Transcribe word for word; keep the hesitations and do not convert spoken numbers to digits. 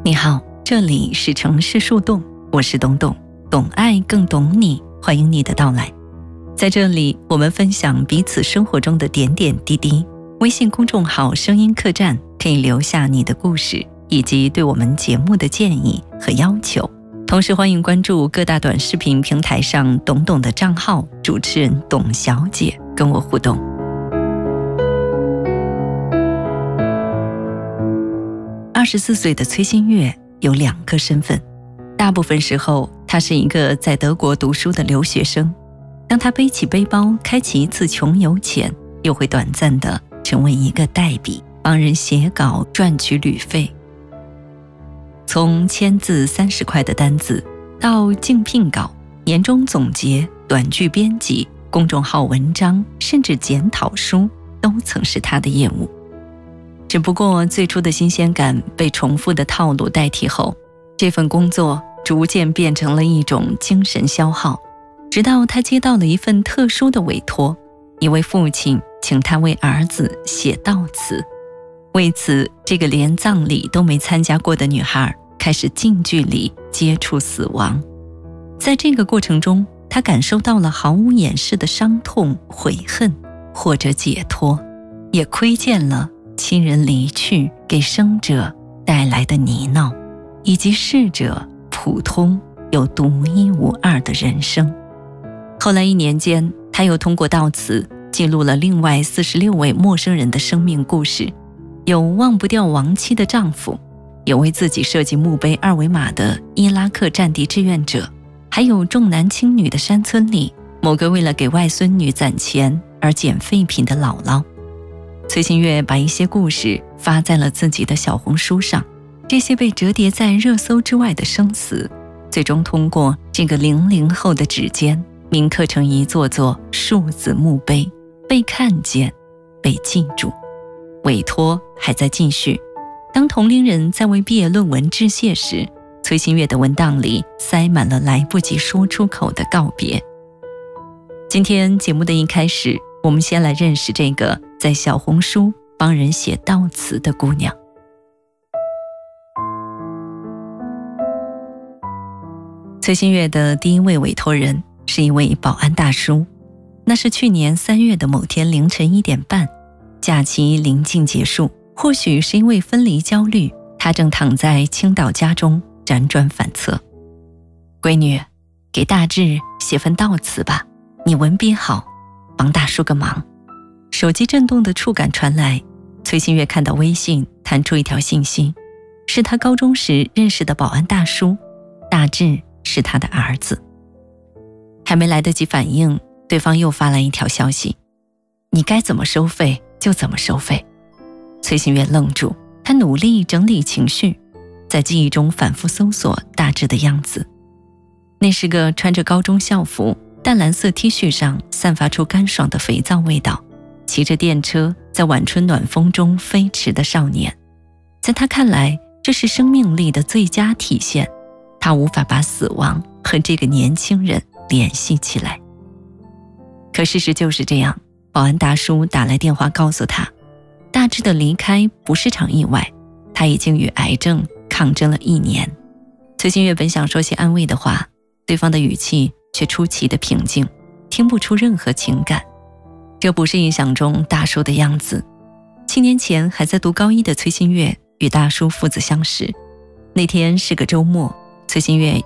你好，这里是城市树洞，我是董董，懂爱更懂你，欢迎你的到来。在这里，我们分享彼此生活中的点点滴滴。微信公众号声音客栈可以留下你的故事，以及对我们节目的建议和要求。同时欢迎关注各大短视频平台上董董的账号，主持人董小姐跟我互动。二十四岁的崔新月有两个身份，大部分时候她是一个在德国读书的留学生，当她背起背包开启一次穷游前，又会短暂地成为一个代笔，帮人写稿赚取旅费。从签字三十块的单子到竞聘稿、年终总结、短剧编辑、公众号文章，甚至检讨书，都曾是她的业务。只不过最初的新鲜感被重复的套路代替后，这份工作逐渐变成了一种精神消耗，直到他接到了一份特殊的委托，一位父亲请他为儿子写悼词。为此，这个连葬礼都没参加过的女孩开始近距离接触死亡。在这个过程中，她感受到了毫无掩饰的伤痛、悔恨或者解脱，也窥见了亲人离去给生者带来的泥淖，以及逝者普通又独一无二的人生。后来一年间，他又通过悼词记录了另外四十六位陌生人的生命故事，有忘不掉亡妻的丈夫，有为自己设计墓碑二维码的伊拉克战地志愿者，还有重男轻女的山村里某个为了给外孙女攒钱而捡废品的姥姥。崔新月把一些故事发在了自己的小红书上，这些被折叠在热搜之外的生死，最终通过这个零零后的指尖铭刻成一座座数字墓碑，被看见，被记住。委托还在继续，当同龄人在为毕业论文致谢时，崔新月的文档里塞满了来不及说出口的告别。今天节目的一开始，我们先来认识这个在小红书帮人写悼词的姑娘。崔新月的第一位委托人是一位保安大叔，那是去年三月的某天凌晨一点半，假期临近结束，或许是因为分离焦虑，他正躺在青岛家中辗转反侧。闺女，给大志写份悼词吧，你文笔好，帮大叔个忙。手机震动的触感传来，崔新月看到微信弹出一条信息，是他高中时认识的保安大叔，大志是他的儿子。还没来得及反应，对方又发来一条消息，你该怎么收费就怎么收费。崔新月愣住，他努力整理情绪，在记忆中反复搜索大志的样子。那是个穿着高中校服，淡蓝色 T 恤上散发出干爽的肥皂味道，骑着电车在晚春暖风中飞驰的少年。在他看来，这是生命力的最佳体现，他无法把死亡和这个年轻人联系起来。可事实就是这样，保安大叔打来电话告诉他，大志的离开不是场意外，他已经与癌症抗争了一年。崔新月本想说些安慰的话，对方的语气却出奇的平静，听不出任何情感。这不是印象中大叔的样子。七年前还在读高一的崔新月与大叔父子相识，那天是个周末，崔新月